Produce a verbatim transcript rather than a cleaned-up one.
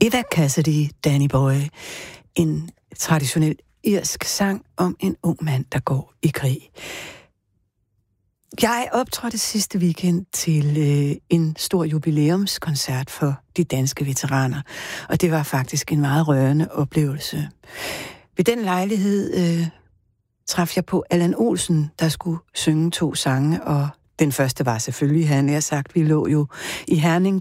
Eva Cassidy, Danny Boy. En traditionel irsk sang om en ung mand, der går i krig. Jeg optrådte sidste weekend til øh, en stor jubilæumskoncert for de danske veteraner, og det var faktisk en meget rørende oplevelse. Ved den lejlighed øh, traf jeg på Allan Olsen, der skulle synge to sange, og den første var selvfølgelig, han har sagt, vi lå jo i Herning